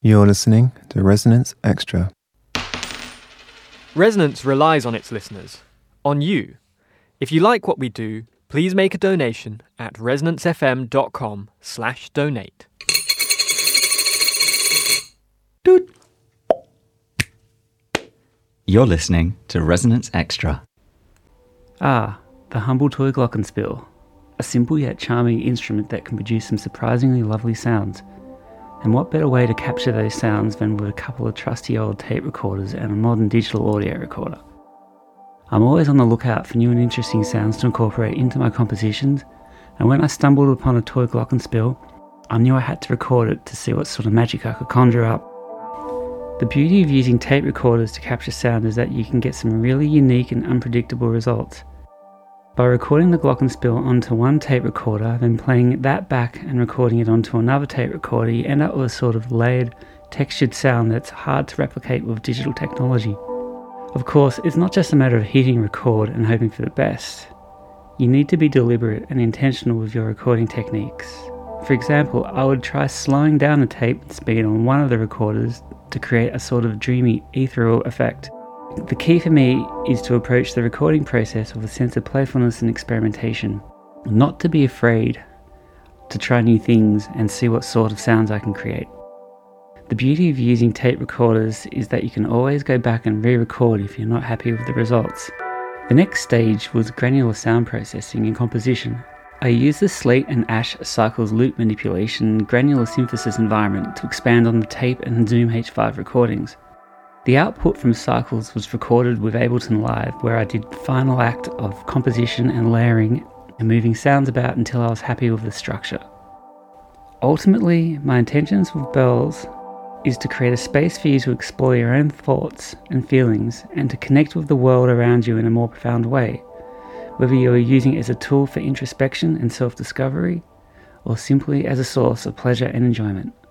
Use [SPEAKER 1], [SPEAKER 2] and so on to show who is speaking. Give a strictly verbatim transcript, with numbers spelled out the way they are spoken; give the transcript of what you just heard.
[SPEAKER 1] You're listening to Resonance Extra.
[SPEAKER 2] Resonance relies on its listeners, on you. If you like what we do, please make a donation at resonancefm.com slash donate.
[SPEAKER 3] Doot. You're listening to Resonance Extra.
[SPEAKER 4] Ah, the humble toy glockenspiel. A simple yet charming instrument that can produce some surprisingly lovely sounds. And what better way to capture those sounds than with a couple of trusty old tape recorders and a modern digital audio recorder. I'm always on the lookout for new and interesting sounds to incorporate into my compositions, and when I stumbled upon a toy glockenspiel, I knew I had to record it to see what sort of magic I could conjure up. The beauty of using tape recorders to capture sound is that you can get some really unique and unpredictable results. By recording the glockenspiel onto one tape recorder, then playing that back and recording it onto another tape recorder, you end up with a sort of layered, textured sound that's hard to replicate with digital technology. Of course, it's not just a matter of hitting record and hoping for the best. You need to be deliberate and intentional with your recording techniques. For example, I would try slowing down the tape speed on one of the recorders to create a sort of dreamy, ethereal effect. The key for me is to approach the recording process with a sense of playfulness and experimentation. Not to be afraid to try new things and see what sort of sounds I can create. The beauty of using tape recorders is that you can always go back and re-record if you're not happy with the results. The next stage was granular sound processing and composition. I used the Slate and Ash Cycles loop manipulation granular synthesis environment to expand on the tape and Zoom H five recordings. The output from Cycles was recorded with Ableton Live, where I did the final act of composition and layering and moving sounds about until I was happy with the structure. Ultimately, my intentions with Bells is to create a space for you to explore your own thoughts and feelings and to connect with the world around you in a more profound way, whether you are using it as a tool for introspection and self-discovery or simply as a source of pleasure and enjoyment.